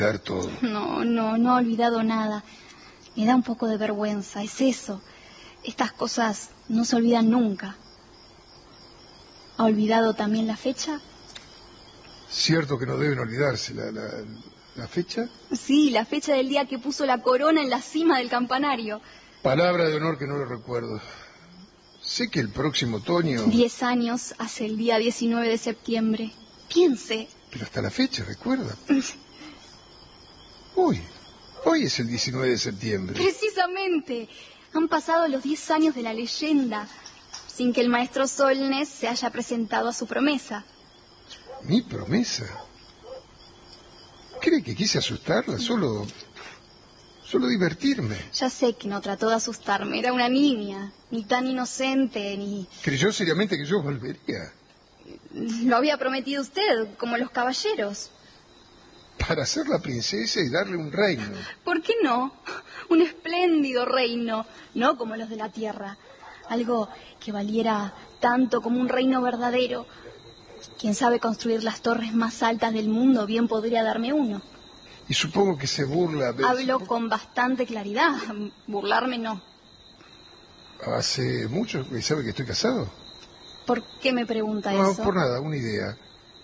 Dar todo. No ha olvidado nada. Me da un poco de vergüenza, es eso. Estas cosas no se olvidan nunca. ¿Ha olvidado también la fecha? Cierto que no deben olvidarse. ¿La fecha? Sí, la fecha del día que puso la corona en la cima del campanario. Palabra de honor que no lo recuerdo. Sé que el próximo otoño... 10 años hace el día 19 de septiembre. Piense. Pero hasta la fecha, ¿recuerda? Hoy es el 19 de septiembre. Precisamente. Han pasado los 10 años de la leyenda, sin que el maestro Solnes se haya presentado a su promesa. ¿Mi promesa? ¿Cree que quise asustarla? Solo divertirme. Ya sé que no trató de asustarme. Era una niña, ni tan inocente, ni... ¿Creyó seriamente que yo volvería? Lo había prometido usted, como los caballeros. Para ser la princesa y darle un reino. ¿Por qué no? Un espléndido reino, no como los de la tierra. Algo que valiera tanto como un reino verdadero. Quien sabe construir las torres más altas del mundo bien podría darme uno. Y supongo que se burla... Hablo con bastante claridad. Burlarme no. ¿Hace mucho que sabe que estoy casado? ¿Por qué me pregunta No, eso? por nada, una idea.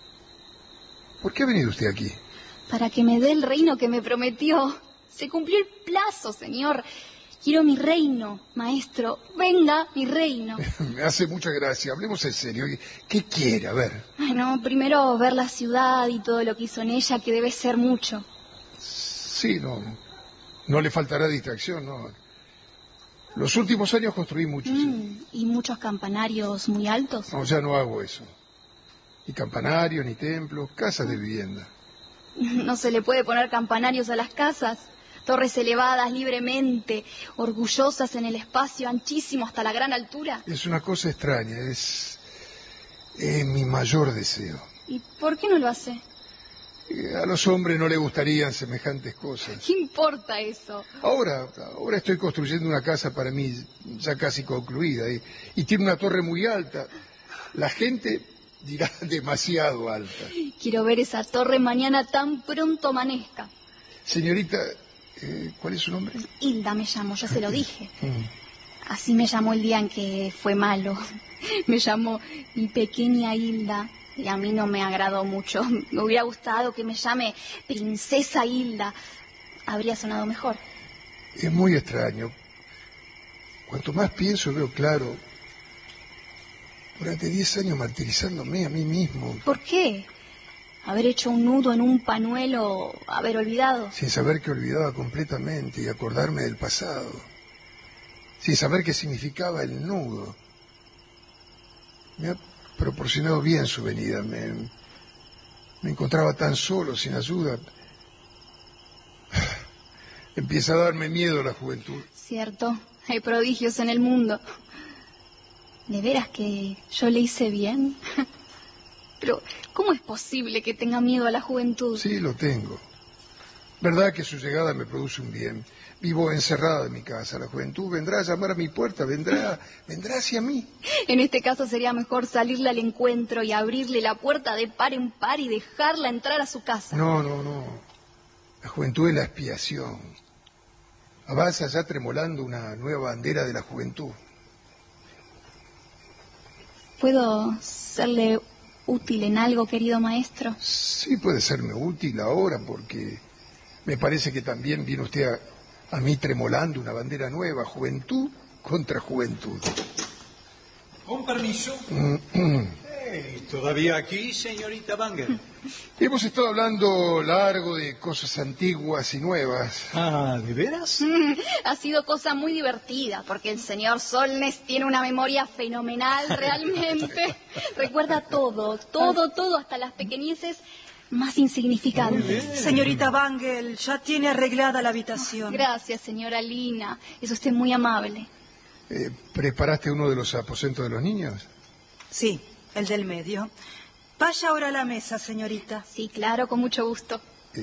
¿Por qué ha venido usted aquí? Para que me dé el reino que me prometió. Se cumplió el plazo, señor. Quiero mi reino, maestro. Venga, mi reino. Me hace mucha gracia. Hablemos en serio. ¿Qué quiere? A ver. Bueno, primero ver la ciudad y todo lo que hizo en ella, que debe ser mucho. Sí, no le faltará distracción, ¿no? Los últimos años construí muchos. ¿Y muchos campanarios muy altos? No, ya no hago eso. Ni campanarios, ni templos, casas de vivienda. No se le puede poner campanarios a las casas. Torres elevadas libremente, orgullosas en el espacio anchísimo hasta la gran altura. Es una cosa extraña, es mi mayor deseo. ¿Y por qué no lo hace? A los hombres no les gustarían semejantes cosas. ¿Qué importa eso? Ahora estoy construyendo una casa para mí ya casi concluida y tiene una torre muy alta. La gente dirá demasiado alta. Quiero ver esa torre mañana tan pronto amanezca. Señorita, ¿cuál es su nombre? Hilda me llamo, ya se lo dije. Así me llamó el día en que fue malo. Me llamó mi pequeña Hilda y a mí no me agradó mucho. Me hubiera gustado que me llame Princesa Hilda. Habría sonado mejor. Es muy extraño. Cuanto más pienso, veo claro. Durante 10 años martirizándome a mí mismo. ¿Por qué? ¿Haber hecho un nudo en un pañuelo, haber olvidado? Sin saber que olvidaba completamente y acordarme del pasado. Sin saber qué significaba el nudo. Me ha proporcionado bien su venida. Me encontraba tan solo, sin ayuda. Empieza a darme miedo la juventud. Cierto, hay prodigios en el mundo. ¿De veras que yo le hice bien? Pero, ¿cómo es posible que tenga miedo a la juventud? Sí, lo tengo. Verdad que su llegada me produce un bien. Vivo encerrada en mi casa. La juventud vendrá a llamar a mi puerta, vendrá hacia mí. En este caso sería mejor salirle al encuentro y abrirle la puerta de par en par y dejarla entrar a su casa. No. La juventud es la expiación. Avanza ya tremolando una nueva bandera de la juventud. ¿Puedo serle útil en algo, querido maestro? Sí, puede serme útil ahora porque me parece que también viene usted a mí tremolando una bandera nueva, juventud contra juventud. Con permiso. ¿Todavía aquí, señorita Banger? Hemos estado hablando largo de cosas antiguas y nuevas. Ah, ¿de veras? Ha sido cosa muy divertida, porque el señor Solnes tiene una memoria fenomenal, realmente. Recuerda todo, hasta las pequeñeces más insignificantes. Señorita Bangel, ya tiene arreglada la habitación. Gracias, señora Lina. Es usted muy amable. ¿Preparaste uno de los aposentos de los niños? Sí, el del medio. Vaya ahora a la mesa, señorita. Sí, claro, con mucho gusto.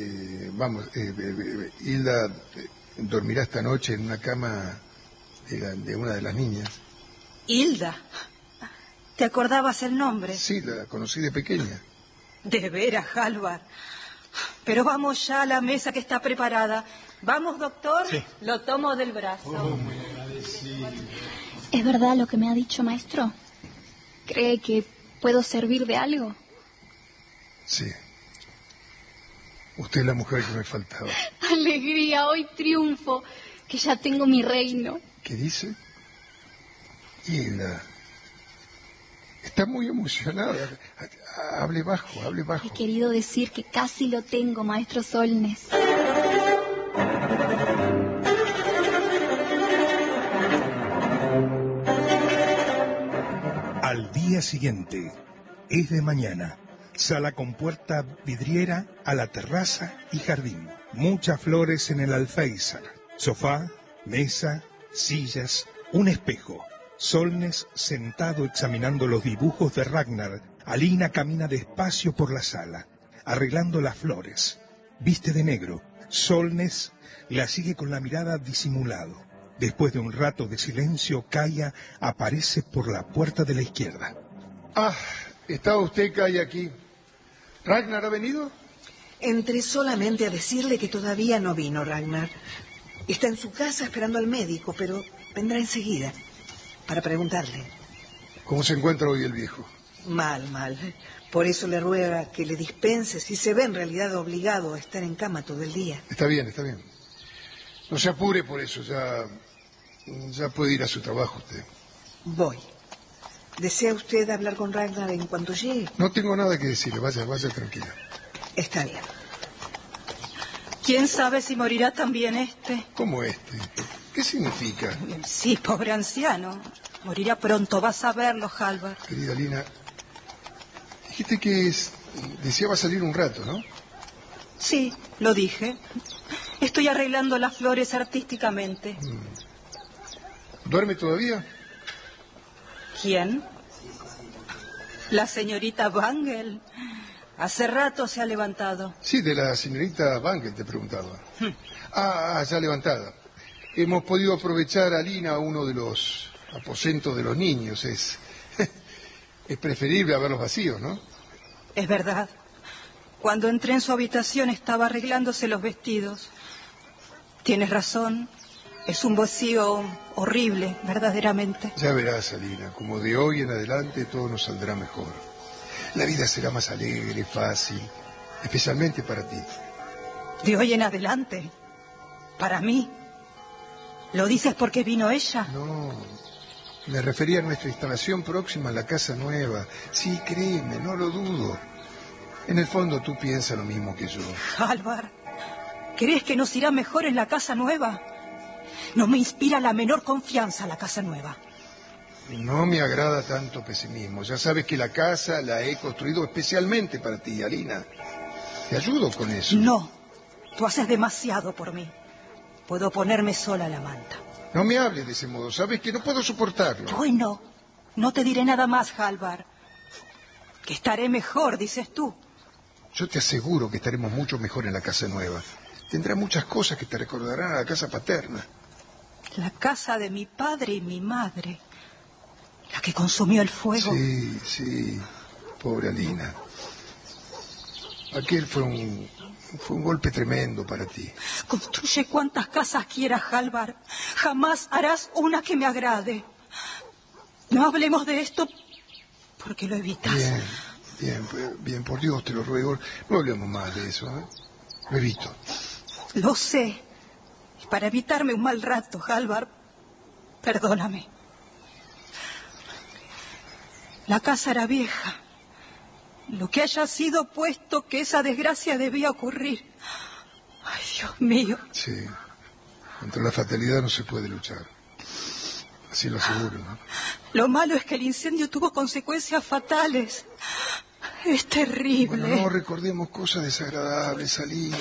Hilda dormirá esta noche en una cama de una de las niñas. ¿Hilda? ¿Te acordabas el nombre? Sí, la conocí de pequeña. De veras, Halvar. Pero vamos ya a la mesa que está preparada. ¿Vamos, doctor? Sí. Lo tomo del brazo. Muy agradecido. ¿Es verdad lo que me ha dicho, maestro? ¿Cree que puedo servir de algo? Sí. Usted es la mujer que me faltaba. Alegría, hoy triunfo, que ya tengo mi reino. ¿Qué dice? Hilda. Está muy emocionada. Hable bajo, hable bajo. He querido decir que casi lo tengo, maestro Solnes. Al día siguiente, es de mañana, sala con puerta vidriera a la terraza y jardín. Muchas flores en el alféizar, sofá, mesa, sillas, un espejo. Solnes sentado examinando los dibujos de Ragnar. Alina camina despacio por la sala, arreglando las flores. Viste de negro. Solnes la sigue con la mirada disimulado. Después de un rato de silencio, Kaya aparece por la puerta de la izquierda. Ah, ¿estaba usted, Kaya, aquí? ¿Ragnar ha venido? Entré solamente a decirle que todavía no vino Ragnar. Está en su casa esperando al médico, pero vendrá enseguida para preguntarle. ¿Cómo se encuentra hoy el viejo? Mal, mal. Por eso le ruega que le dispense si se ve en realidad obligado a estar en cama todo el día. Está bien, está bien. No se apure por eso, ya puede ir a su trabajo usted. Voy. ¿Desea usted hablar con Ragnar en cuanto llegue? No tengo nada que decirle, vaya tranquila. Está bien. ¿Quién sabe si morirá también este? ¿Cómo este? ¿Qué significa? Sí, pobre anciano. Morirá pronto, vas a verlo, Halvar. Querida Lina, dijiste que deseaba salir un rato, ¿no? Sí, lo dije. Estoy arreglando las flores artísticamente. ¿Duerme todavía? ¿Quién? La señorita Wangel. Hace rato se ha levantado. Sí, de la señorita Bankel te preguntaba. Ya levantada. Hemos podido aprovechar a Lina uno de los aposentos de los niños. Es preferible a verlos vacíos, ¿no? Es verdad. Cuando entré en su habitación estaba arreglándose los vestidos. Tienes razón. Es un vacío horrible, verdaderamente. Ya verás, Alina, como de hoy en adelante todo nos saldrá mejor. La vida será más alegre, fácil, especialmente para ti. De hoy en adelante, para mí. ¿Lo dices porque vino ella? No, me refería a nuestra instalación próxima a la casa nueva. Sí, créeme, no lo dudo. En el fondo tú piensas lo mismo que yo. Halvar, ¿crees que nos irá mejor en la casa nueva? No me inspira la menor confianza la casa nueva. No me agrada tanto pesimismo. Ya sabes que la casa la he construido especialmente para ti, Alina. Te ayudo con eso. No, tú haces demasiado por mí. Puedo ponerme sola la manta. No me hables de ese modo. Sabes que no puedo soportarlo. Bueno, no te diré nada más, Halvar. Que estaré mejor, dices tú. Yo te aseguro que estaremos mucho mejor en la casa nueva. Tendrá muchas cosas que te recordarán a la casa paterna. La casa de mi padre y mi madre. La que consumió el fuego. Sí, sí, pobre Alina. Aquel fue un golpe tremendo para ti. Construye cuantas casas quieras, Halvar. Jamás harás una que me agrade. No hablemos de esto porque lo evitas. Bien, por Dios te lo ruego. No hablemos más de eso, ¿eh? Lo evito. Lo sé. Y para evitarme un mal rato, Halvar, perdóname. La casa era vieja. Lo que haya sido, puesto que esa desgracia debía ocurrir. Ay, Dios mío. Sí. Contra la fatalidad no se puede luchar. Así lo aseguro, ¿no? Lo malo es que el incendio tuvo consecuencias fatales. Es terrible. Bueno, no recordemos cosas desagradables, Alina.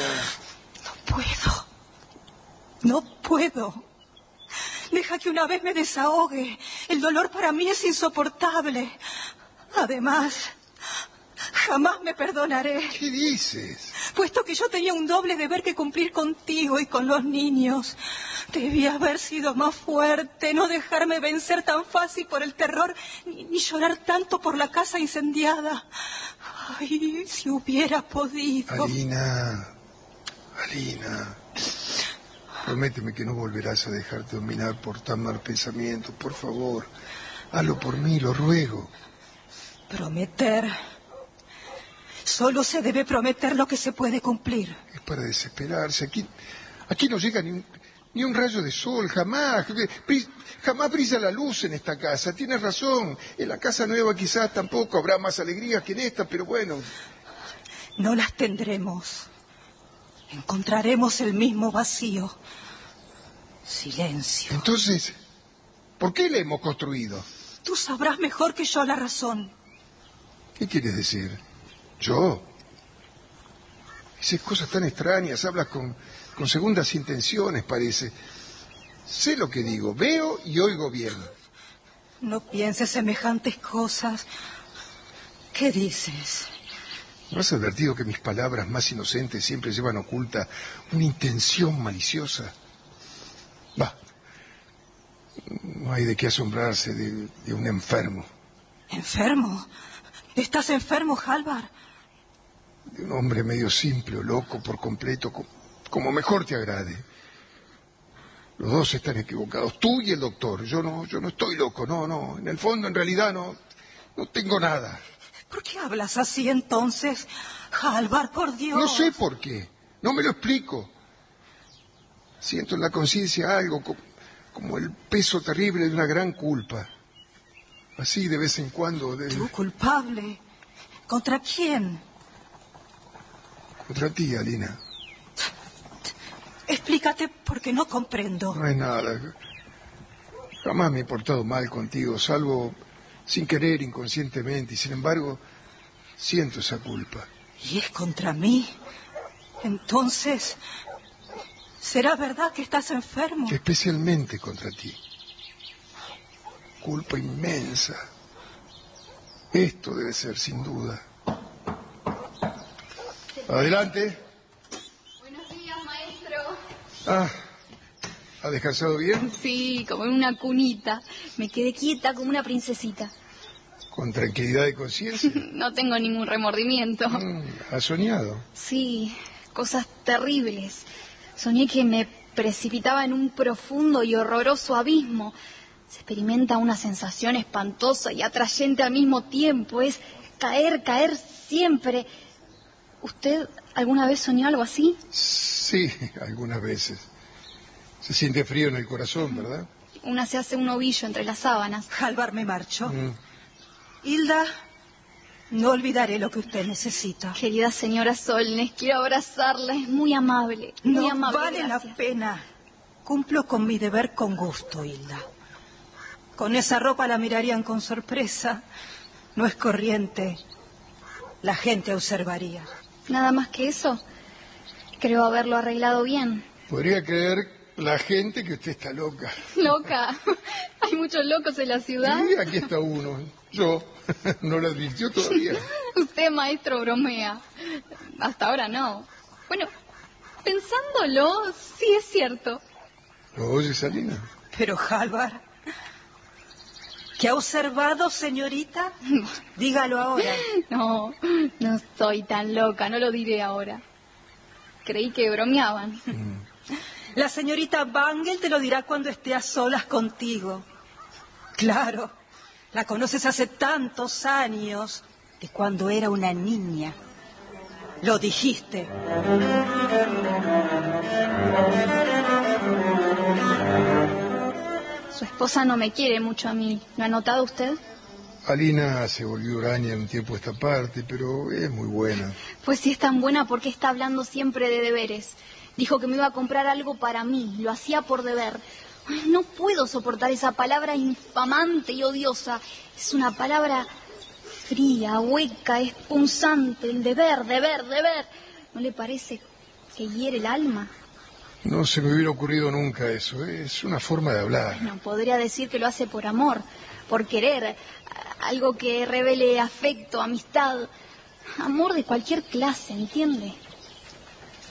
No puedo. Deja que una vez me desahogue. El dolor para mí es insoportable. Además, jamás me perdonaré. ¿Qué dices? puesto que yo tenía un doble deber que cumplir contigo y con los niños. Debía haber sido más fuerte, no dejarme vencer tan fácil por el terror, ni llorar tanto por la casa incendiada. Ay, si hubiera podido. Alina, prométeme que no volverás a dejarte dominar por tan mal pensamiento, por favor. Hazlo por mí, lo ruego. Prometer. Solo se debe prometer lo que se puede cumplir. Es para desesperarse. Aquí no llega ni un rayo de sol, jamás. Jamás brilla la luz en esta casa. Tienes razón. En la casa nueva quizás tampoco habrá más alegrías que en esta, pero bueno. No las tendremos. Encontraremos el mismo vacío. Silencio. Entonces, ¿por qué la hemos construido? Tú sabrás mejor que yo la razón. ¿Qué quieres decir? ¿Yo? Dices cosas tan extrañas, hablas con segundas intenciones, parece. Sé lo que digo, veo y oigo bien. No pienses semejantes cosas. ¿Qué dices? ¿No has advertido que mis palabras más inocentes siempre llevan oculta una intención maliciosa? Va, no hay de qué asombrarse de un enfermo. ¿Enfermo? ¿Estás enfermo, Hallvar? De un hombre medio simple o loco por completo, como mejor te agrade. Los dos están equivocados, tú y el doctor. Yo no estoy loco, no. En el fondo, en realidad, no tengo nada. ¿Por qué hablas así entonces? Hallvar, por Dios. No sé por qué, no me lo explico. Siento en la conciencia algo como el peso terrible de una gran culpa. Así de vez en cuando. ¿Tú culpable? ¿Contra quién? Contra ti, Alina. Explícate porque no comprendo. No es nada. Jamás me he portado mal contigo, salvo sin querer, inconscientemente, y sin embargo siento esa culpa. ¿Y es contra mí? Entonces, ¿será verdad que estás enfermo? Especialmente contra ti. Culpa inmensa. Esto debe ser, sin duda. Adelante. Buenos días, maestro. ¿Ha descansado bien? Sí, como en una cunita. Me quedé quieta como una princesita. ¿Con tranquilidad de conciencia? No tengo ningún remordimiento. ¿Has soñado? Sí, cosas terribles. Soñé que me precipitaba en un profundo y horroroso abismo. Se experimenta una sensación espantosa y atrayente al mismo tiempo. Es caer siempre. ¿Usted alguna vez soñó algo así? Sí, algunas veces. Se siente frío en el corazón, ¿verdad? Una se hace un ovillo entre las sábanas. Hallvar, me marcho. Hilda, no olvidaré lo que usted necesita. Querida señora Solnes, quiero abrazarla. Es muy amable. Muy No amable, vale gracias. la pena. Cumplo con mi deber con gusto, Hilda. Con esa ropa la mirarían con sorpresa. No es corriente. La gente observaría. Nada más que eso. Creo haberlo arreglado bien. Podría creer la gente que usted está loca. Loca. Hay muchos locos en la ciudad. Sí, aquí está uno. Yo. No lo advirtió todavía. Usted, maestro, bromea. Hasta ahora no. Bueno, pensándolo, sí es cierto. ¿Lo oyes, Alina? Pero, Hallvar, ¿qué ha observado, señorita? Dígalo ahora. No soy tan loca, no lo diré ahora. Creí que bromeaban. La señorita Bangle te lo dirá cuando esté a solas contigo. Claro, la conoces hace tantos años, de cuando era una niña. Lo dijiste. Su esposa no me quiere mucho a mí. ¿Lo ha notado usted? Alina se volvió huraña un tiempo a esta parte, pero es muy buena. Pues si es tan buena, ¿por qué está hablando siempre de deberes? Dijo que me iba a comprar algo para mí. Lo hacía por deber. Ay, no puedo soportar esa palabra infamante y odiosa. Es una palabra fría, hueca, es punzante. El deber. ¿No le parece que hiere el alma? No se me hubiera ocurrido nunca eso. Es una forma de hablar. No podría decir que lo hace por amor, por querer, algo que revele afecto, amistad, amor de cualquier clase, ¿entiende?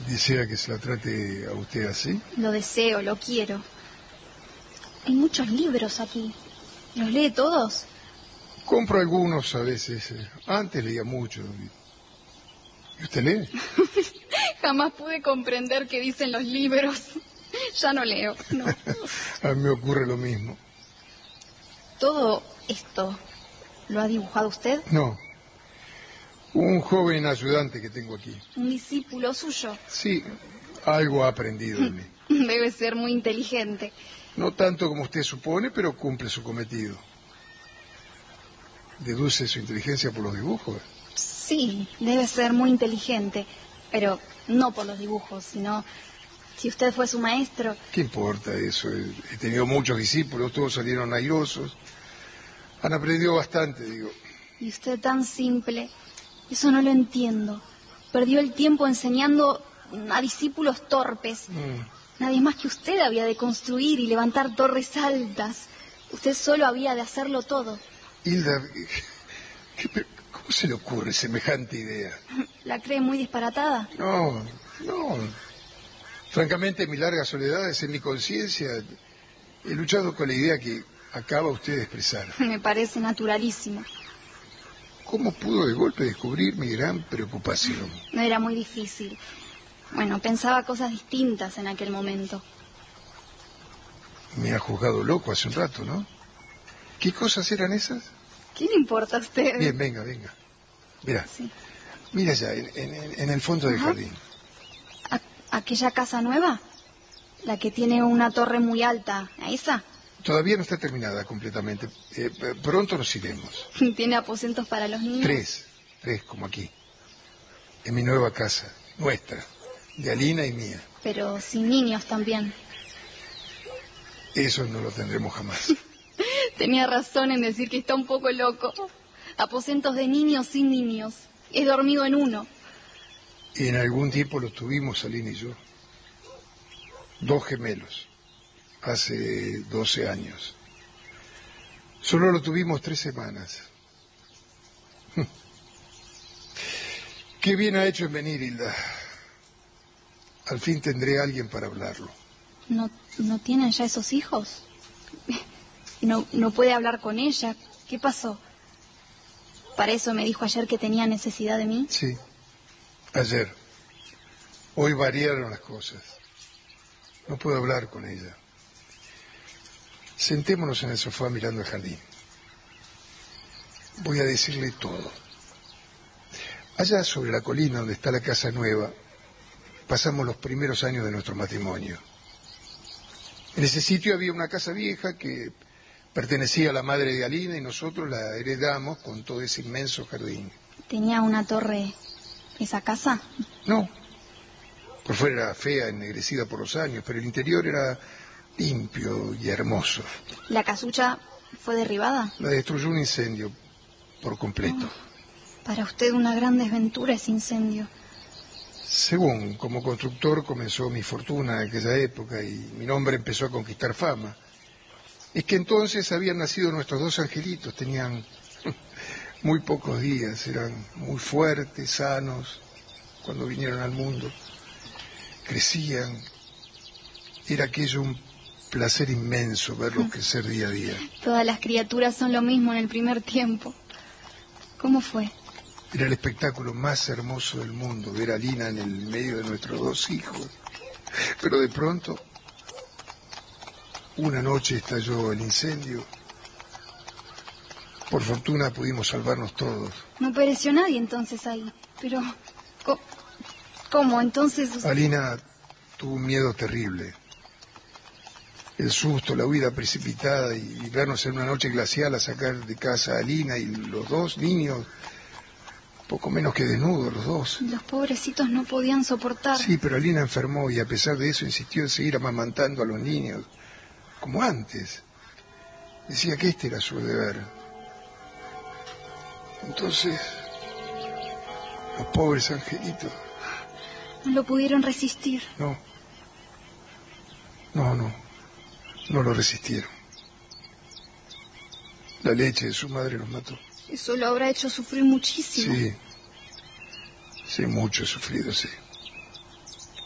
¿Desea que se la trate a usted así? Lo deseo, lo quiero. Hay muchos libros aquí. ¿Los lee todos? Compro algunos a veces. Antes leía mucho. ¿Y usted lee? Jamás pude comprender qué dicen los libros. Ya no leo, no. A mí me ocurre lo mismo. ¿Todo esto lo ha dibujado usted? No. Un joven ayudante que tengo aquí. ¿Un discípulo suyo? Sí, algo ha aprendido de mí. Debe ser muy inteligente. No tanto como usted supone, pero cumple su cometido. ¿Deduce su inteligencia por los dibujos? Sí, debe ser muy inteligente, pero no por los dibujos, sino si usted fue su maestro. ¿Qué importa eso? He tenido muchos discípulos, todos salieron airosos. Han aprendido bastante, digo. Y usted tan simple, eso no lo entiendo. Perdió el tiempo enseñando a discípulos torpes. Nadie más que usted había de construir y levantar torres altas. Usted solo había de hacerlo todo. Hilda, ¿cómo se le ocurre semejante idea? ¿La cree muy disparatada? No. Francamente, en mis largas soledades, en mi conciencia, he luchado con la idea que acaba usted de expresar. Me parece naturalísimo. ¿Cómo pudo de golpe descubrir mi gran preocupación? No era muy difícil. Bueno, pensaba cosas distintas en aquel momento. Me ha juzgado loco hace un rato, ¿no? ¿Qué cosas eran esas? ¿Qué le importa a usted? Bien, venga. Mira, Sí. mira allá, en el fondo del jardín. ¿Aquella casa nueva? La que tiene una torre muy alta, ¿a esa? Todavía no está terminada completamente. Pronto nos iremos. ¿Tiene aposentos para los niños? Tres, como aquí. En mi nueva casa, nuestra, de Alina y mía. Pero sin niños también. Eso no lo tendremos jamás. Tenía razón en decir que está un poco loco. Aposentos de niños sin niños. He dormido en uno. En algún tiempo los tuvimos, Alina y yo. 2 gemelos. Hace 12 años. Solo lo tuvimos 3 semanas. Qué bien ha hecho en venir, Hilda. Al fin tendré a alguien para hablarlo. ¿No tienen ya esos hijos? No puede hablar con ella. ¿Qué pasó? ¿Para eso me dijo ayer que tenía necesidad de mí? Sí, ayer. Hoy variaron las cosas. No puedo hablar con ella. Sentémonos en el sofá mirando el jardín. Voy a decirle todo. Allá sobre la colina donde está la casa nueva, pasamos los primeros años de nuestro matrimonio. En ese sitio había una casa vieja que pertenecía a la madre de Alina y nosotros la heredamos con todo ese inmenso jardín. ¿Tenía una torre esa casa? No. Por fuera era fea, ennegrecida por los años, pero el interior era limpio y hermoso. ¿La casucha fue derribada? La destruyó un incendio por completo. Para usted una gran desventura ese incendio. Según, como constructor comenzó mi fortuna en aquella época y mi nombre empezó a conquistar fama. Es que entonces habían nacido nuestros 2 angelitos, tenían muy pocos días, eran muy fuertes, sanos, cuando vinieron al mundo. Crecían. Era aquello un placer inmenso verlos crecer día a día. Todas las criaturas son lo mismo en el primer tiempo. ¿Cómo fue? Era el espectáculo más hermoso del mundo, ver a Lina en el medio de nuestros 2 hijos. Pero de pronto, una noche estalló el incendio. Por fortuna pudimos salvarnos todos. No pereció nadie entonces ahí. Pero, ¿cómo? Entonces... Alina tuvo un miedo terrible. El susto, la huida precipitada y vernos en una noche glacial a sacar de casa a Alina y los 2 niños, poco menos que desnudos los 2. Los pobrecitos no podían soportar. Sí, pero Alina enfermó y a pesar de eso insistió en seguir amamantando a los niños, como antes. Decía que este era su deber. Entonces, los pobres angelitos... No lo pudieron resistir. No lo resistieron. La leche de su madre los mató. Eso lo habrá hecho sufrir muchísimo. Sí, mucho he sufrido, sí.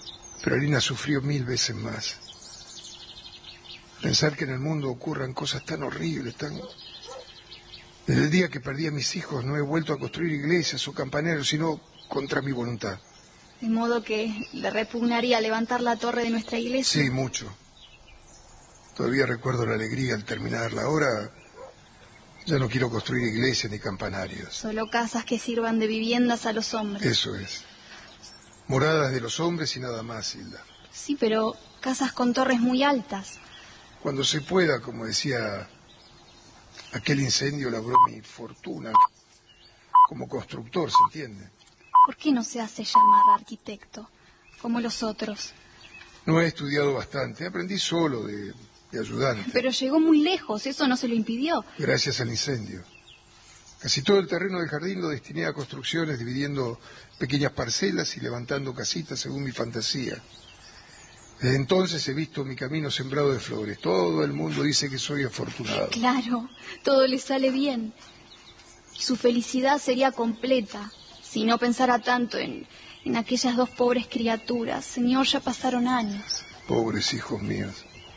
Pero Alina sufrió 1000 veces más. Pensar que en el mundo ocurran cosas tan horribles, tan... Desde el día que perdí a mis hijos no he vuelto a construir iglesias o campaneros, sino contra mi voluntad. De modo que le repugnaría levantar la torre de nuestra iglesia. Sí, mucho. Todavía recuerdo la alegría al terminarla. Ahora ya no quiero construir iglesias ni campanarios. Solo casas que sirvan de viviendas a los hombres. Eso es. Moradas de los hombres y nada más, Hilda. Sí, pero casas con torres muy altas. Cuando se pueda, como decía, aquel incendio labró mi fortuna como constructor, ¿se entiende? ¿Por qué no se hace llamar arquitecto, como los otros? No he estudiado bastante, aprendí solo de ayudante. Pero llegó muy lejos, eso no se lo impidió. Gracias al incendio. Casi todo el terreno del jardín lo destiné a construcciones, dividiendo pequeñas parcelas y levantando casitas según mi fantasía. Desde entonces he visto mi camino sembrado de flores. Todo el mundo dice que soy afortunado. Claro, todo le sale bien. Su felicidad sería completa si no pensara tanto en aquellas 2 pobres criaturas. Señor, ya pasaron años. Pobres hijos míos.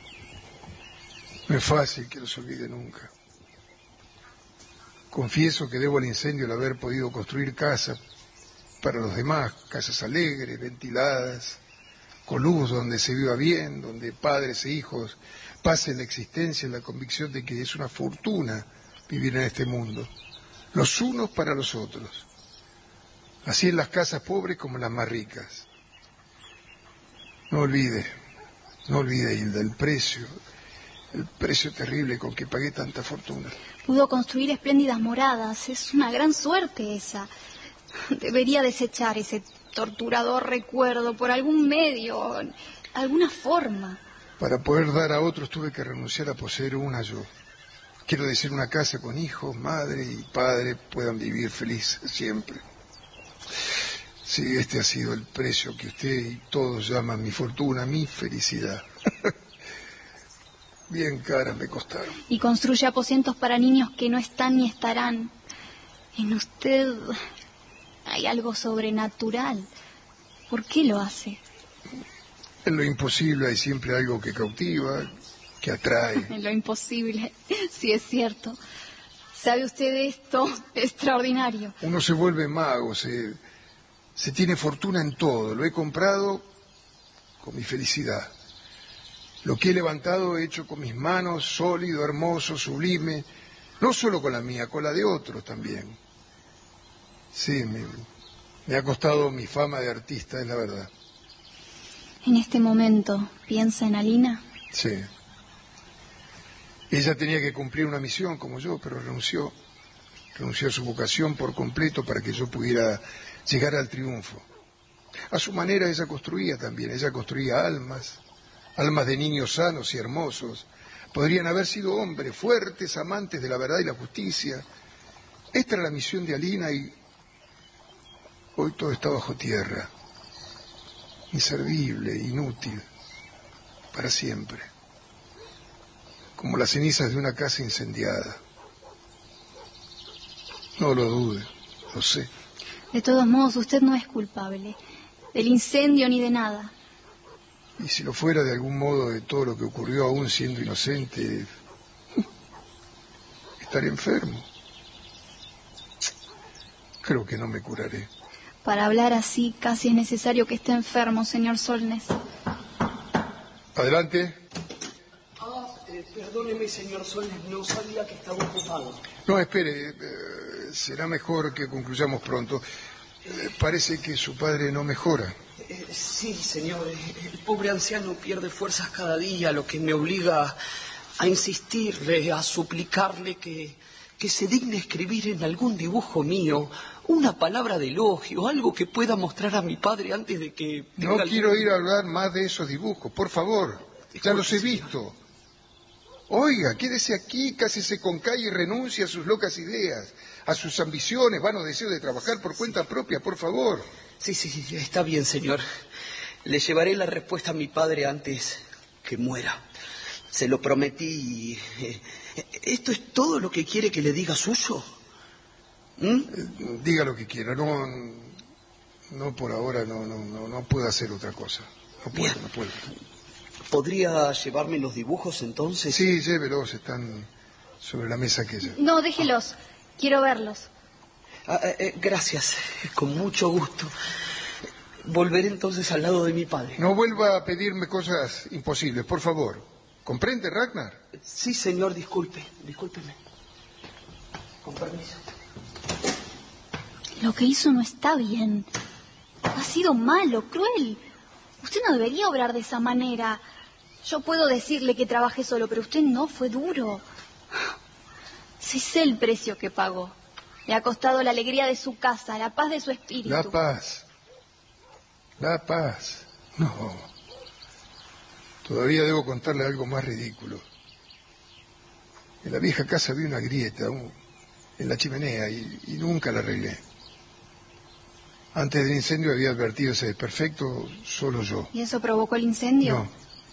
No es fácil que los olvide nunca. Confieso que debo al incendio el haber podido construir casas para los demás, casas alegres, ventiladas, con luz, donde se viva bien, donde padres e hijos pasen la existencia en la convicción de que es una fortuna vivir en este mundo, los unos para los otros, así en las casas pobres como en las más ricas. No olvide, Hilda, el precio terrible con que pagué tanta fortuna. Pudo construir espléndidas moradas, es una gran suerte esa. Debería desechar ese torturador recuerdo por algún medio, alguna forma. Para poder dar a otros tuve que renunciar a poseer una yo. Quiero decir, una casa con hijos, madre y padre puedan vivir felices siempre. Sí, este ha sido el precio que usted y todos llaman mi fortuna, mi felicidad. Bien caras me costaron. Y construye aposentos para niños que no están ni estarán. En usted hay algo sobrenatural. ¿Por qué lo hace? En lo imposible hay siempre algo que cautiva, que atrae. En lo imposible, sí es cierto. ¿Sabe usted esto? Extraordinario. Uno se vuelve mago, se tiene fortuna en todo. Lo he comprado con mi felicidad. Lo que he levantado he hecho con mis manos, sólido, hermoso, sublime, no solo con la mía, con la de otros también. Sí, me ha costado mi fama de artista, es la verdad. En este momento, ¿piensa en Alina? Sí. Ella tenía que cumplir una misión como yo, pero renunció. Renunció a su vocación por completo para que yo pudiera llegar al triunfo. A su manera ella construía también, ella construía almas de niños sanos y hermosos. Podrían haber sido hombres fuertes, amantes de la verdad y la justicia. Esta era la misión de Alina y hoy todo está bajo tierra, inservible, inútil, para siempre, como las cenizas de una casa incendiada. No lo dude, lo sé. De todos modos, usted no es culpable del incendio ni de nada. Y si lo fuera de algún modo de todo lo que ocurrió, aún siendo inocente, estaré enfermo. Creo que no me curaré. Para hablar así, casi es necesario que esté enfermo, señor Solnes. Adelante. Perdóneme, señor Solnes, no sabía que estaba ocupado. No, espere, será mejor que concluyamos pronto. Parece que su padre no mejora. Sí, señor, el pobre anciano pierde fuerzas cada día, lo que me obliga a insistirle, a suplicarle que se digne escribir en algún dibujo mío una palabra de elogio, algo que pueda mostrar a mi padre antes de que... No quiero ir a hablar más de esos dibujos, por favor. Ya los he visto. Oiga, quédese aquí, cásese con Kay y renuncie a sus locas ideas, a sus ambiciones, vanos deseos de trabajar por cuenta propia, por favor. Sí, está bien, señor. Le llevaré la respuesta a mi padre antes que muera. Se lo prometí. ¿Esto es todo lo que quiere que le diga suyo? Diga lo que quiera. No por ahora, no puedo hacer otra cosa. Bien. No puedo. ¿Podría llevarme los dibujos entonces? Sí, llévelos, están sobre la mesa aquella. No, déjelos. Quiero verlos. Gracias, con mucho gusto. Volveré entonces al lado de mi padre. No vuelva a pedirme cosas imposibles, por favor. ¿Comprende, Ragnar? Sí, señor, discúlpeme. Con permiso. Lo que hizo no está bien. Ha sido malo, cruel. Usted no debería obrar de esa manera. Yo puedo decirle que trabajé solo, pero usted no, fue duro. Sí sé el precio que pagó. Le ha costado la alegría de su casa, la paz de su espíritu. La paz. No. Todavía debo contarle algo más ridículo. En la vieja casa había una grieta en la chimenea y nunca la arreglé. Antes del incendio había advertido ese desperfecto solo yo. ¿Y eso provocó el incendio? No.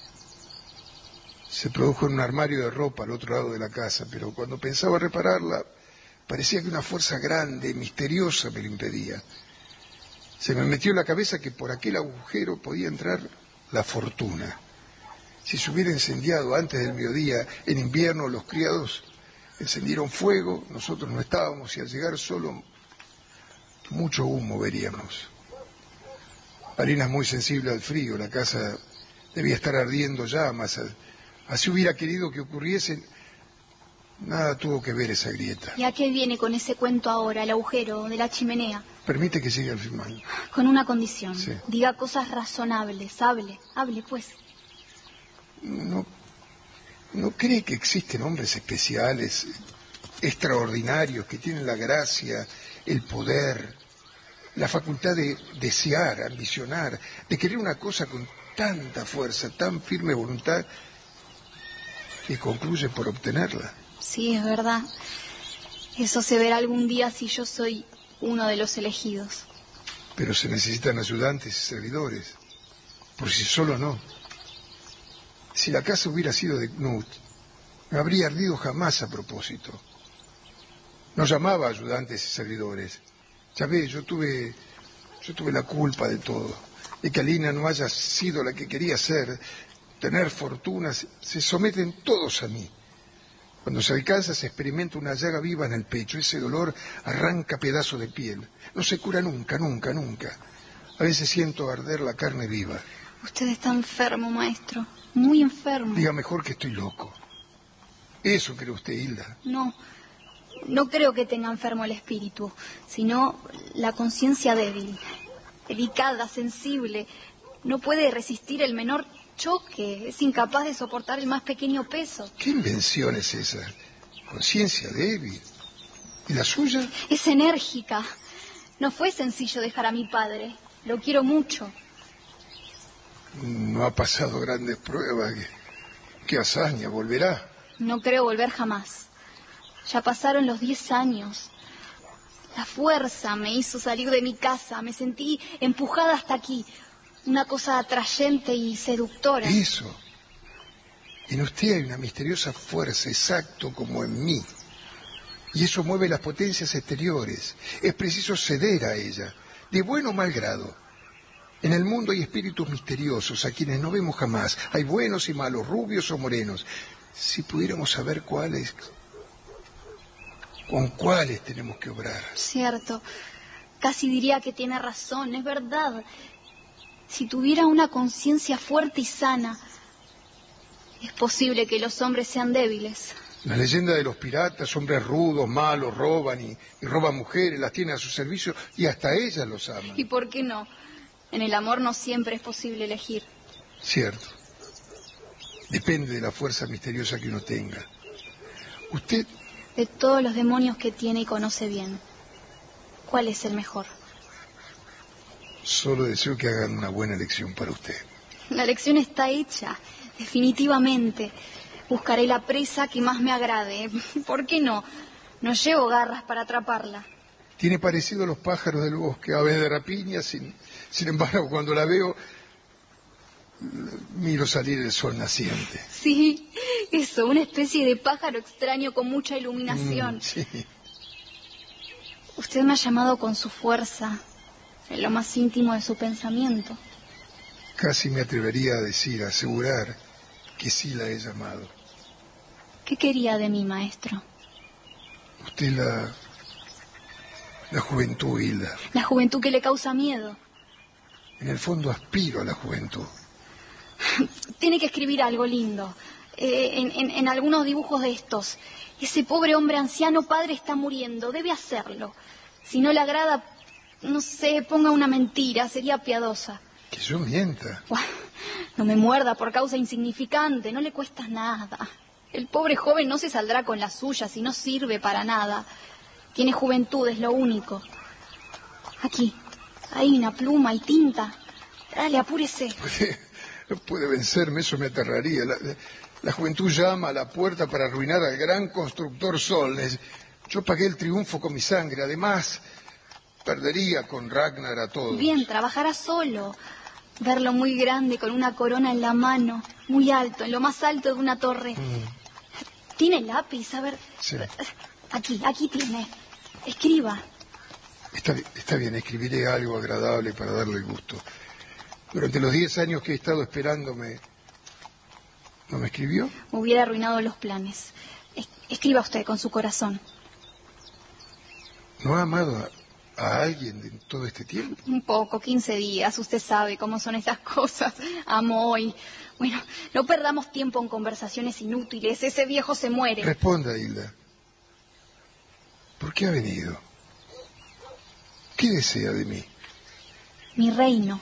Se produjo en un armario de ropa al otro lado de la casa, pero cuando pensaba repararla, parecía que una fuerza grande, misteriosa, me lo impedía. Se me metió en la cabeza que por aquel agujero podía entrar la fortuna. Si se hubiera incendiado antes del mediodía, en invierno los criados encendieron fuego, nosotros no estábamos y al llegar solo mucho humo veríamos. Alina es muy sensible al frío, la casa debía estar ardiendo llamas. Así hubiera querido que ocurriese. Nada tuvo que ver esa grieta. ¿Y a qué viene con ese cuento ahora, el agujero de la chimenea? Permite que siga afirmando. Con una condición. Sí. Diga cosas razonables, hable pues. ¿No cree que existen hombres especiales, extraordinarios, que tienen la gracia, el poder, la facultad de desear, ambicionar, de querer una cosa con tanta fuerza, tan firme voluntad, que concluyen por obtenerla? Sí, es verdad. Eso se verá algún día si yo soy uno de los elegidos. Pero se necesitan ayudantes y servidores. Por sí solo no. Si la casa hubiera sido de Knut, no habría ardido jamás a propósito. No llamaba a ayudantes y servidores. Ya ve, yo tuve la culpa de todo. De que Alina no haya sido la que quería ser, tener fortunas, se someten todos a mí. Cuando se alcanza se experimenta una llaga viva en el pecho. Ese dolor arranca pedazos de piel. No se cura nunca. A veces siento arder la carne viva. Usted está enfermo, maestro. Muy enfermo. Diga mejor que estoy loco. ¿Eso cree usted, Hilda? No creo que tenga enfermo el espíritu, sino la conciencia débil, delicada, sensible. No puede resistir el menor choque, es incapaz de soportar el más pequeño peso. ¿Qué invención es esa? Conciencia débil. ¿Y la suya? Es enérgica. No fue sencillo dejar a mi padre. Lo quiero mucho. No ha pasado grandes pruebas. ¿Qué hazaña? ¿Volverá? No creo volver jamás. Ya pasaron los 10 años. La fuerza me hizo salir de mi casa. Me sentí empujada hasta aquí. Una cosa atrayente y seductora. Eso. En usted hay una misteriosa fuerza, exacto como en mí. Y eso mueve las potencias exteriores. Es preciso ceder a ella, de buen o mal grado. En el mundo hay espíritus misteriosos a quienes no vemos jamás. Hay buenos y malos, rubios o morenos. Si pudiéramos saber cuáles, con cuáles tenemos que obrar. Cierto. Casi diría que tiene razón, es verdad. Si tuviera una conciencia fuerte y sana, es posible que los hombres sean débiles. La leyenda de los piratas, hombres rudos, malos, roban y roban mujeres, las tienen a su servicio y hasta ellas los aman. ¿Y por qué no? En el amor no siempre es posible elegir. Cierto. Depende de la fuerza misteriosa que uno tenga. Usted... De todos los demonios que tiene y conoce bien, ¿cuál es el mejor? Solo deseo que hagan una buena elección para usted. La elección está hecha, definitivamente. Buscaré la presa que más me agrade. ¿Por qué no? No llevo garras para atraparla. Tiene parecido a los pájaros del bosque, aves de rapiña. Sin embargo, cuando la veo, miro salir el sol naciente. Sí, eso, una especie de pájaro extraño con mucha iluminación. Sí. Usted me ha llamado con su fuerza, en lo más íntimo de su pensamiento. Casi me atrevería a decir, a asegurar que sí la he llamado. ¿Qué quería de mí, maestro? Usted la juventud, Hilda. La juventud que le causa miedo. En el fondo aspiro a la juventud. Tiene que escribir algo lindo. En algunos dibujos de estos. Ese pobre hombre anciano padre está muriendo. Debe hacerlo. Si no le agrada, no sé, ponga una mentira. Sería piadosa. Que yo mienta. No me muerda por causa insignificante. No le cuesta nada. El pobre joven no se saldrá con las suyas y no sirve para nada. Tiene juventud, es lo único. Aquí. Hay una pluma y tinta. Dale, apúrese. Puede vencerme, eso me aterraría. La juventud llama a la puerta para arruinar al gran constructor Solnes. Yo pagué el triunfo con mi sangre. Además, perdería con Ragnar a todos. Bien, trabajará solo. Verlo muy grande, con una corona en la mano, muy alto, en lo más alto de una torre. ¿Tiene lápiz? A ver. Sí. Aquí tiene. Escriba. Está bien, escribiré algo agradable para darle el gusto. Durante los 10 años que he estado esperándome, ¿no me escribió? Hubiera arruinado los planes. Escriba usted con su corazón. ¿No ha amado a alguien en todo este tiempo? Un poco, 15 días. Usted sabe cómo son esas cosas. Amo hoy. Bueno, no perdamos tiempo en conversaciones inútiles. Ese viejo se muere. Responda, Hilda. ¿Por qué ha venido? ¿Qué desea de mí? Mi reino.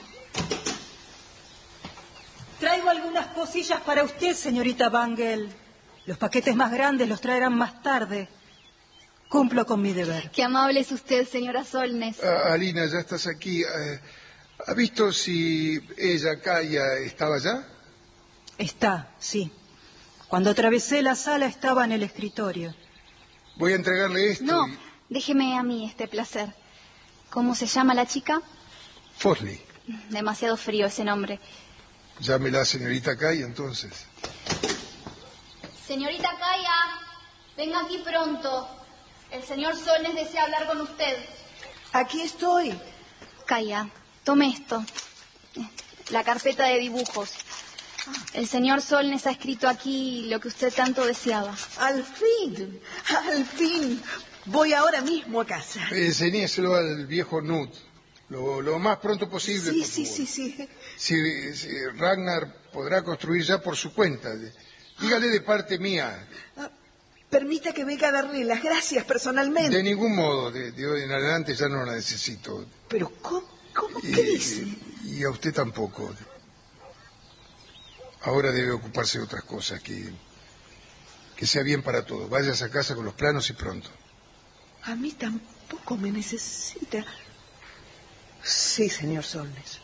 Traigo algunas cosillas para usted, señorita Bangle. Los paquetes más grandes los traerán más tarde. Cumplo con mi deber. Qué amable es usted, señora Solnes. Alina, ya estás aquí. ¿Ha visto si ella, Kaya, estaba allá? Está, sí. Cuando atravesé la sala estaba en el escritorio. Voy a entregarle esto. No, déjeme a mí este placer. ¿Cómo se llama la chica? Fosley. Demasiado frío ese nombre. Llámela, señorita Kaya, entonces. Señorita Kaya, venga aquí pronto. El señor Solnes desea hablar con usted. Aquí estoy. Kaya, tome esto. La carpeta de dibujos. El señor Solnes ha escrito aquí lo que usted tanto deseaba. Al fin, al fin. Voy ahora mismo a casa. Enseñéselo al viejo Knut. Lo más pronto posible, por favor. Sí. Si Ragnar podrá construir ya por su cuenta. Dígale de parte mía. Permita que venga a darle las gracias personalmente. De ningún modo. De hoy en adelante ya no la necesito. Pero, ¿cómo qué dice? Y a usted tampoco. Ahora debe ocuparse de otras cosas. Que sea bien para todos. Váyase a casa con los planos y pronto. A mí tampoco me necesita. Sí, señor Solnes.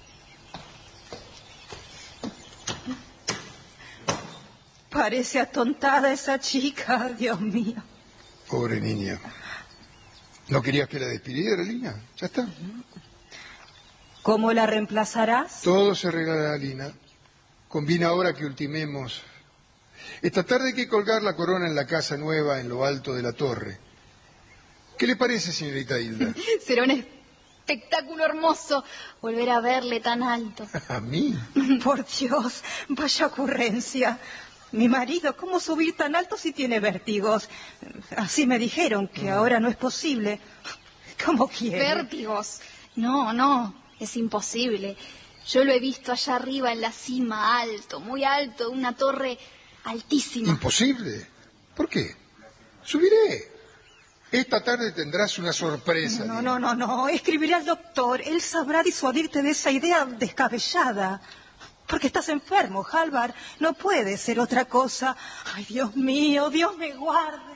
Parece atontada esa chica, Dios mío. Pobre niña. ¿No querías que la despidiera, Lina? Ya está. ¿Cómo la reemplazarás? Todo se arreglará, Lina. Conviene ahora que ultimemos. Esta tarde hay que colgar la corona en la casa nueva en lo alto de la torre. ¿Qué le parece, señorita Hilda? Será un espectáculo hermoso volver a verle tan alto. ¿A mí? Por Dios, vaya ocurrencia. Mi marido, ¿cómo subir tan alto si tiene vértigos? Así me dijeron que ahora no es posible. ¿Cómo quiere? ¿Vértigos? No, es imposible. Yo lo he visto allá arriba en la cima, alto, muy alto, de una torre altísima. ¿Imposible? ¿Por qué? Subiré. Esta tarde tendrás una sorpresa. No. Escribiré al doctor. Él sabrá disuadirte de esa idea descabellada. Porque estás enfermo, Halvar. No puede ser otra cosa. Ay, Dios mío, Dios me guarde.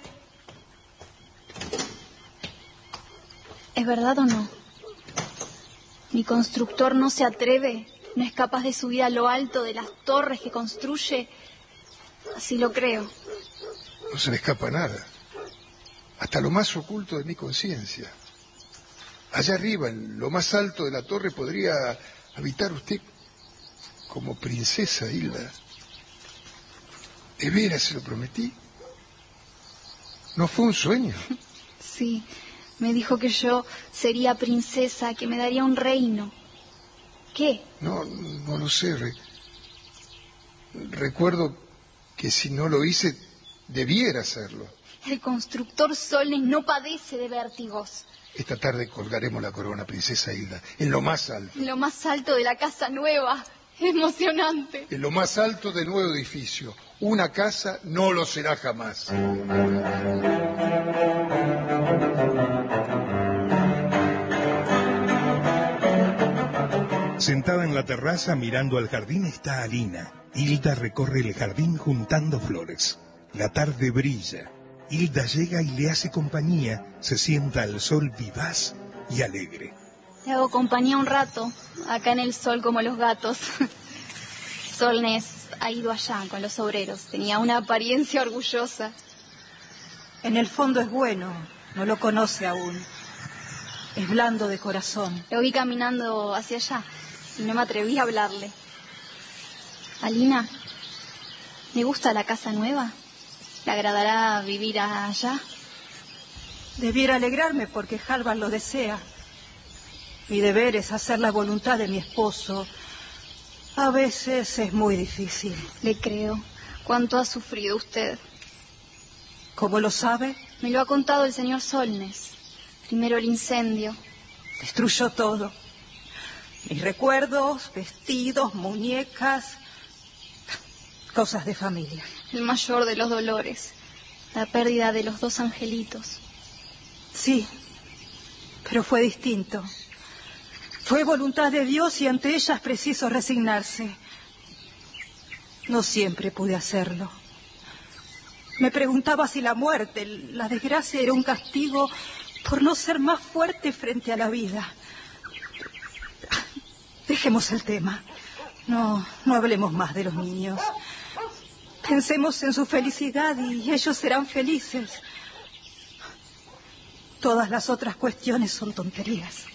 ¿Es verdad o no? Mi constructor no se atreve, no es capaz de subir a lo alto de las torres que construye. Así lo creo. No se le escapa nada. Hasta lo más oculto de mi conciencia. Allá arriba, en lo más alto de la torre, podría habitar usted como princesa, Hilda. ¿De veras se lo prometí? ¿No fue un sueño? Sí, me dijo que yo sería princesa, que me daría un reino. ¿Qué? No lo sé. Recuerdo que si no lo hice, debiera hacerlo. El constructor Solnes no padece de vértigos. Esta tarde colgaremos la corona, princesa Hilda, en lo más alto. En lo más alto de la casa nueva. Emocionante. En lo más alto del nuevo edificio. Una casa no lo será jamás. Sentada en la terraza mirando al jardín está Alina. Hilda recorre el jardín juntando flores. La tarde brilla. Hilda llega y le hace compañía. Se sienta al sol vivaz y alegre. Le hago compañía un rato, acá en el sol como los gatos. Solnes ha ido allá con los obreros. Tenía una apariencia orgullosa. En el fondo es bueno, no lo conoce aún. Es blando de corazón. Lo vi caminando hacia allá y no me atreví a hablarle. Alina, ¿me gusta la casa nueva? ¿Le agradará vivir allá? Debiera alegrarme porque Hallvard lo desea. Mi deber es hacer la voluntad de mi esposo. A veces es muy difícil. Le creo. ¿Cuánto ha sufrido usted? ¿Cómo lo sabe? Me lo ha contado el señor Solnes. Primero el incendio. Destruyó todo. Mis recuerdos, vestidos, muñecas, cosas de familia. El mayor de los dolores. La pérdida de los 2 angelitos. Sí, pero fue distinto. Fue voluntad de Dios y ante ella es preciso resignarse. No siempre pude hacerlo. Me preguntaba si la muerte, la desgracia era un castigo por no ser más fuerte frente a la vida. Dejemos el tema. No hablemos más de los niños. Pensemos en su felicidad y ellos serán felices. Todas las otras cuestiones son tonterías.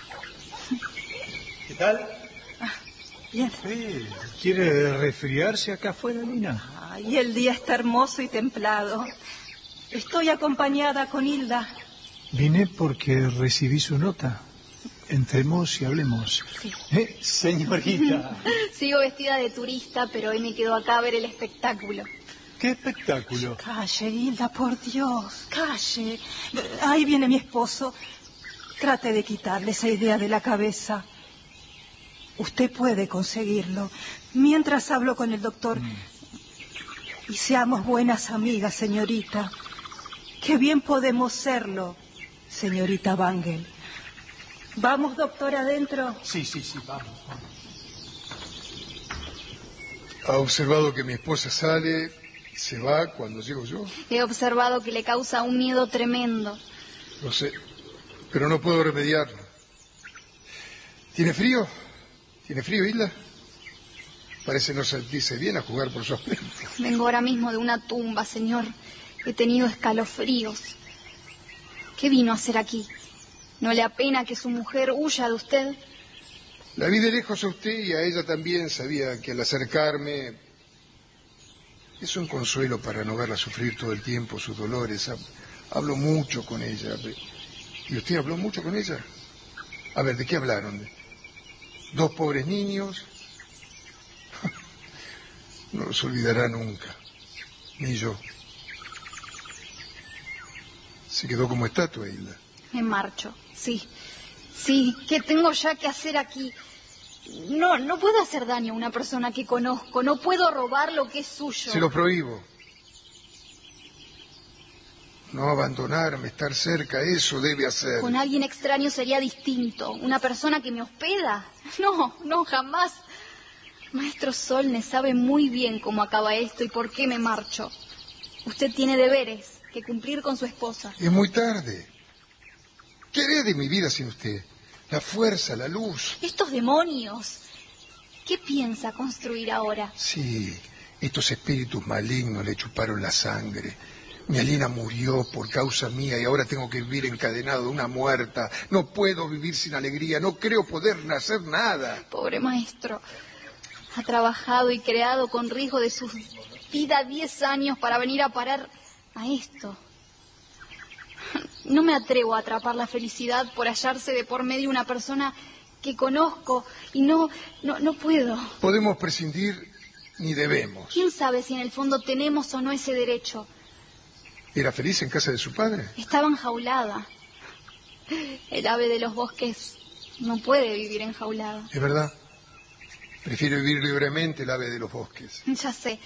¿Qué tal? Bien. ¿Quiere resfriarse acá afuera, Lina? Ay, el día está hermoso y templado. Estoy acompañada con Hilda. Vine porque recibí su nota. Entremos y hablemos. Sí. Señorita. Sigo vestida de turista, pero hoy me quedo acá a ver el espectáculo. ¿Qué espectáculo? Calle, Hilda, por Dios, calle. Ahí viene mi esposo. Trate de quitarle esa idea de la cabeza. Usted puede conseguirlo. Mientras hablo con el doctor. Y seamos buenas amigas, señorita. Qué bien podemos serlo, señorita Wangel. ¿Vamos, doctor, adentro? Sí, vamos. ¿Ha observado que mi esposa sale, se va cuando llego yo? He observado que le causa un miedo tremendo. Lo sé, pero no puedo remediarlo. ¿Tiene frío? ¿Tiene frío, Hilda? Parece no sentirse bien a jugar por su aspecto. Vengo ahora mismo de una tumba, señor. He tenido escalofríos. ¿Qué vino a hacer aquí? ¿No le apena que su mujer huya de usted? La vi de lejos a usted y a ella también. Sabía que al acercarme es un consuelo para no verla sufrir todo el tiempo sus dolores. Hablo mucho con ella. ¿Y usted habló mucho con ella? A ver, ¿de qué hablaron? ¿2 pobres niños? No los olvidará nunca. Ni yo. Se quedó como estatua, Hilda. Me marcho, sí. Sí, ¿qué tengo ya que hacer aquí? No puedo hacer daño a una persona que conozco. No puedo robar lo que es suyo. Se lo prohíbo. No abandonarme, estar cerca, eso debe hacer. Con alguien extraño sería distinto. Una persona que me hospeda. No, jamás. Maestro Solnes sabe muy bien cómo acaba esto y por qué me marcho. Usted tiene deberes que cumplir con su esposa. Es muy tarde. ¿Qué haré de mi vida sin usted? La fuerza, la luz. Estos demonios. ¿Qué piensa construir ahora? Sí, estos espíritus malignos le chuparon la sangre. Mi Alina murió por causa mía y ahora tengo que vivir encadenado, una muerta. No puedo vivir sin alegría, no creo poder hacer nada. Pobre maestro. Ha trabajado y creado con riesgo de su vida 10 años para venir a parar a esto. No me atrevo a atrapar la felicidad por hallarse de por medio una persona que conozco y no puedo. Podemos prescindir ni debemos. ¿Quién sabe si en el fondo tenemos o no ese derecho? ¿Era feliz en casa de su padre? Estaba enjaulada. El ave de los bosques no puede vivir enjaulada. Es verdad. Prefiero vivir libremente el ave de los bosques. Ya sé.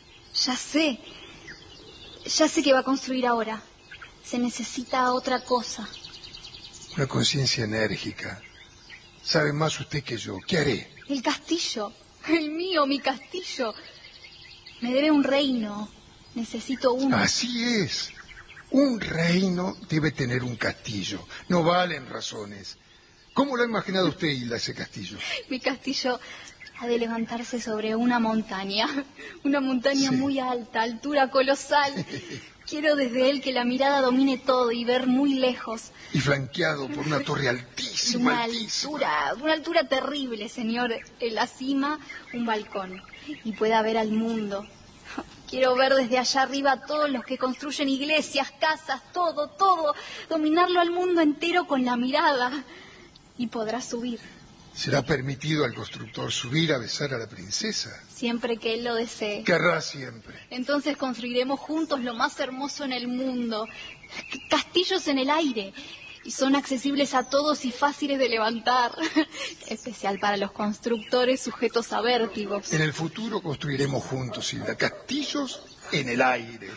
Ya sé qué va a construir ahora. Se necesita otra cosa. Una conciencia enérgica. Sabe más usted que yo. ¿Qué haré? El castillo. El mío, mi castillo. Me debe un reino. Necesito uno. Así es. Un reino debe tener un castillo. No valen razones. ¿Cómo lo ha imaginado usted, Hilda, ese castillo? Mi castillo ha de levantarse sobre una montaña. Una montaña Sí. muy alta, altura colosal. Quiero desde él que la mirada domine todo y ver muy lejos. Y flanqueado por una torre altísima, altísima. Una altura terrible, señor. En la cima, un balcón. Y pueda ver al mundo. Quiero ver desde allá arriba a todos los que construyen iglesias, casas, todo. Dominarlo al mundo entero con la mirada. Y podrá subir. ¿Será permitido al constructor subir a besar a la princesa? Siempre que él lo desee. Querrá siempre. Entonces construiremos juntos lo más hermoso en el mundo. Castillos en el aire. Y son accesibles a todos y fáciles de levantar. Especial para los constructores sujetos a vértigos. En el futuro construiremos juntos, Hilda, castillos en el aire.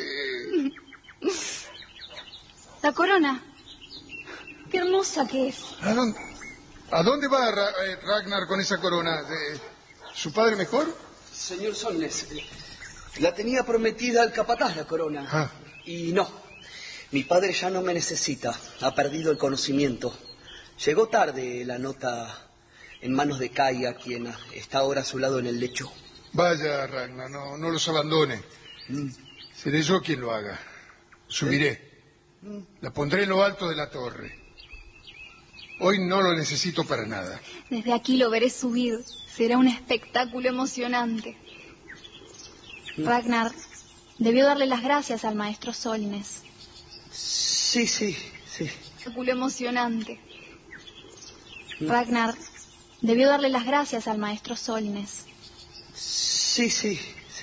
La corona. Qué hermosa que es. ¿A dónde va Ragnar con esa corona? ¿Su padre mejor? Señor Solnes, la tenía prometida al capataz la corona. Ah. Y no, mi padre ya no me necesita, ha perdido el conocimiento. Llegó tarde la nota en manos de Kaia, quien está ahora a su lado en el lecho. Vaya, Ragnar, no los abandone. Seré yo quien lo haga. Subiré. La pondré en lo alto de la torre. Hoy no lo necesito para nada. Desde aquí lo veré subir. Será un espectáculo emocionante. Ragnar debió darle las gracias al maestro Solnes. Sí. Espectáculo emocionante. Ragnar debió darle las gracias al maestro Solnes. Sí.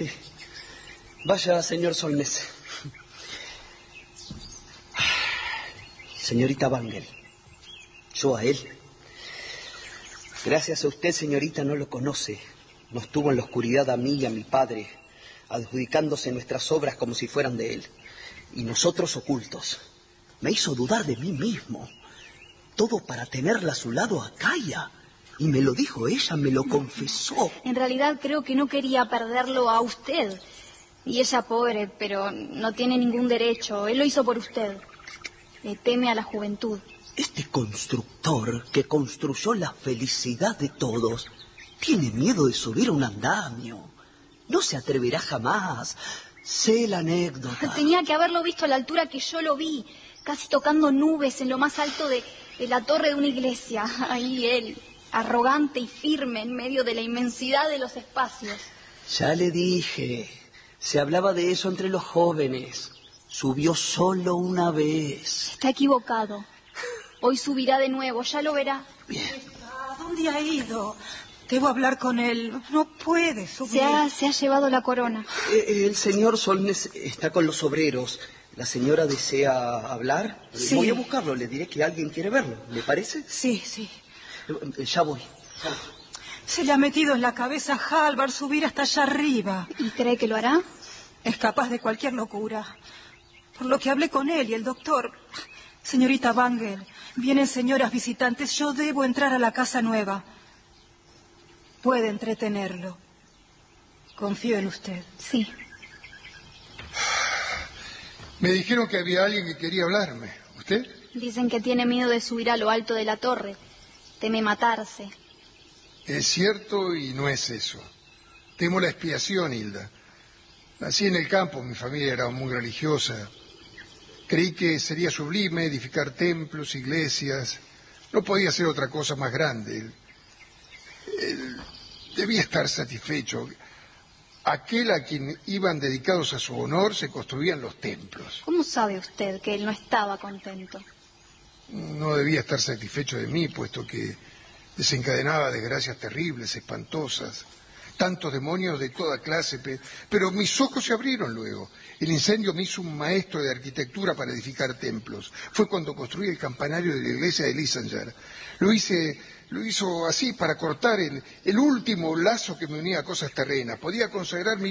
Vaya, señor Solnes. Señorita Wangel, yo a él. Gracias a usted, señorita, no lo conoce. Nos tuvo en la oscuridad a mí y a mi padre, adjudicándose nuestras obras como si fueran de él. Y nosotros ocultos. Me hizo dudar de mí mismo. Todo para tenerla a su lado a Kaia. Y me lo dijo ella, me lo confesó. En realidad creo que no quería perderlo a usted. Y ella pobre, pero no tiene ningún derecho. Él lo hizo por usted. Le teme a la juventud. Este constructor que construyó la felicidad de todos tiene miedo de subir un andamio. No se atreverá jamás. Sé la anécdota. Tenía que haberlo visto a la altura que yo lo vi, casi tocando nubes en lo más alto de la torre de una iglesia. Ahí él, arrogante y firme en medio de la inmensidad de los espacios. Ya le dije, se hablaba de eso entre los jóvenes. Subió solo una vez. Está equivocado. Hoy subirá de nuevo, ya lo verá. ¿A dónde ha ido? Debo hablar con él. No puede subir. Se ha llevado la corona. El señor Solnes está con los obreros. ¿La señora desea hablar? Sí. Voy a buscarlo, le diré que alguien quiere verlo. ¿Le parece? Sí. Ya voy. Se le ha metido en la cabeza a Halvard subir hasta allá arriba. ¿Y cree que lo hará? Es capaz de cualquier locura. Por lo que hablé con él y el doctor. Señorita Wangel, vienen señoras visitantes. Yo debo entrar a la casa nueva. Puede entretenerlo. Confío en usted. Sí. Me dijeron que había alguien que quería hablarme. ¿Usted? Dicen que tiene miedo de subir a lo alto de la torre. Teme matarse. Es cierto y no es eso. Temo la expiación, Hilda. Nací en el campo, mi familia era muy religiosa. Creí que sería sublime edificar templos, iglesias. No podía ser otra cosa más grande. Él debía estar satisfecho. Aquel a quien iban dedicados a su honor se construían los templos. ¿Cómo sabe usted que él no estaba contento? No debía estar satisfecho de mí, puesto que desencadenaba desgracias terribles, espantosas, tantos demonios de toda clase, pero mis ojos se abrieron luego. El incendio me hizo un maestro de arquitectura para edificar templos. Fue cuando construí el campanario de la iglesia de Lissanger. Lo hizo así para cortar el último lazo que me unía a cosas terrenas. Podía consagrar mi